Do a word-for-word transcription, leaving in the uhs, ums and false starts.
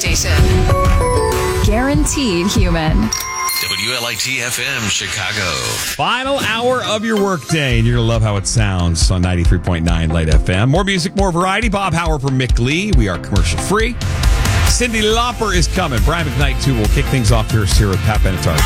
station. Guaranteed human. W L I T F M Chicago. Final hour of your workday, and you're going to love how it sounds on ninety-three point nine Light F M. More music, more variety. Bob Howard from Mick Lee. We are commercial free. Cyndi Lauper is coming. Brian McKnight, too, will kick things off here, here with Pat Benatar.